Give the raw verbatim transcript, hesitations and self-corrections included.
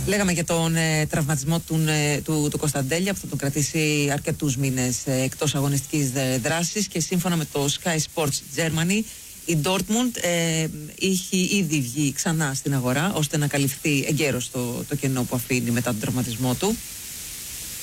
Λέγαμε για τον ε, τραυματισμό του, ε, του, του Κωνσταντέλια που θα τον κρατήσει αρκετούς μήνες ε, εκτός αγωνιστικής δράσης, και σύμφωνα με το Sky Sports Germany η Dortmund ε, είχε ήδη βγει ξανά στην αγορά ώστε να καλυφθεί εγκαίρως το, το κενό που αφήνει μετά τον τραυματισμό του.